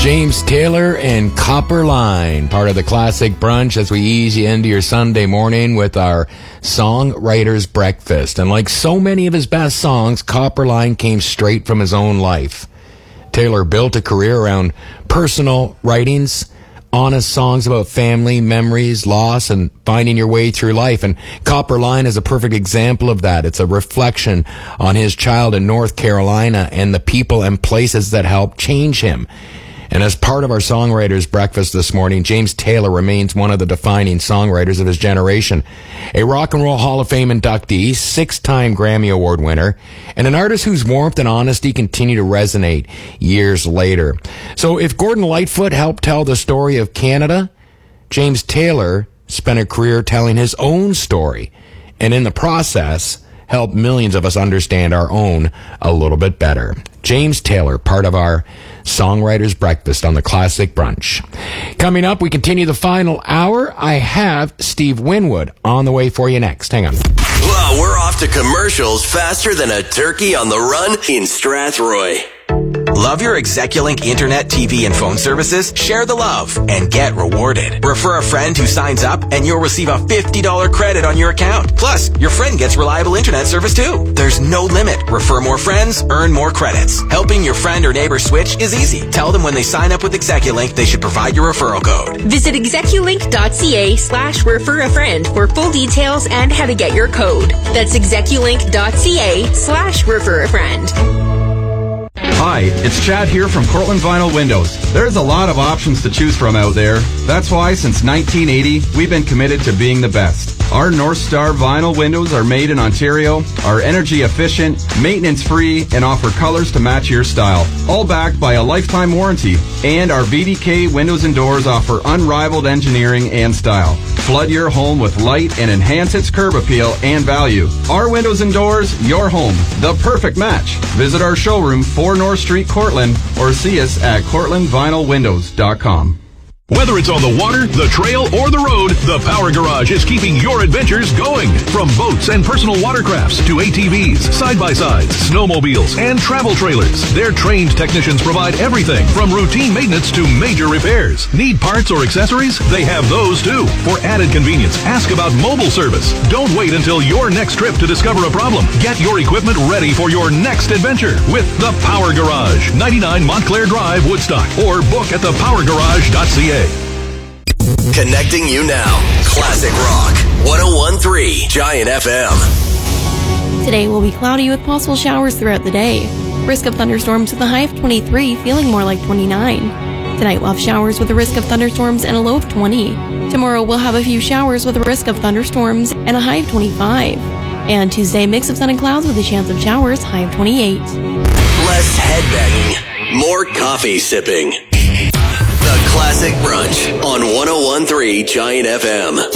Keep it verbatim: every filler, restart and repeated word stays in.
James Taylor and Copper Line, part of the Classic Brunch as we ease you into your Sunday morning with our Songwriter's Breakfast. And like so many of his best songs, Copper Line came straight from his own life. Taylor built a career around personal writings, honest songs about family, memories, loss, and finding your way through life. And Copper Line is a perfect example of that. It's a reflection on his child in North Carolina and the people and places that helped change him. And as part of our Songwriters Breakfast this morning, James Taylor remains one of the defining songwriters of his generation. A Rock and Roll Hall of Fame inductee, six-time Grammy Award winner, and an artist whose warmth and honesty continue to resonate years later. So if Gordon Lightfoot helped tell the story of Canada, James Taylor spent a career telling his own story, and in the process, helped millions of us understand our own a little bit better. James Taylor, part of our Songwriters Breakfast on the Classic Brunch. Coming up, we continue the final hour. I have Steve Winwood on the way for you next. Hang on. Well, we're off to commercials faster than a turkey on the run in Strathroy. Love your Execulink internet, T V, and phone services? Share the love and get rewarded. Refer a friend who signs up and you'll receive a fifty dollars credit on your account. Plus, your friend gets reliable internet service too. There's no limit. Refer more friends, earn more credits. Helping your friend or neighbor switch is easy. Tell them when they sign up with Execulink, they should provide your referral code. Visit execulink.ca slash refer a friend for full details and how to get your code. That's execulink.ca slash refer a friend. Hi, it's Chad here from Cortland Vinyl Windows. There's a lot of options to choose from out there. That's why since nineteen eighty, we've been committed to being the best. Our North Star vinyl windows are made in Ontario, are energy efficient, maintenance free, and offer colors to match your style. All backed by a lifetime warranty. And our V D K windows and doors offer unrivaled engineering and style. Flood your home with light and enhance its curb appeal and value. Our windows and doors, your home, the perfect match. Visit our showroom, four North Street, Cortland, or see us at cortland vinyl windows dot com. Whether it's on the water, the trail, or the road, the Power Garage is keeping your adventures going. From boats and personal watercrafts to A T Vs, side-by-sides, snowmobiles, and travel trailers, their trained technicians provide everything from routine maintenance to major repairs. Need parts or accessories? They have those too. For added convenience, ask about mobile service. Don't wait until your next trip to discover a problem. Get your equipment ready for your next adventure with the Power Garage, ninety-nine Montclair Drive, Woodstock, or book at the power garage dot c a. Connecting you now. Classic Rock, one oh one point three Giant F M. Today will be cloudy with possible showers throughout the day. Risk of thunderstorms with a high of twenty-three, feeling more like twenty-nine. Tonight we'll have showers with a risk of thunderstorms and a low of twenty. Tomorrow we'll have a few showers with a risk of thunderstorms and a high of twenty-five. And Tuesday, mix of sun and clouds with a chance of showers, high of twenty-eight. Less headbanging, more coffee sipping. The Classic Brunch on one oh one point three Giant F M.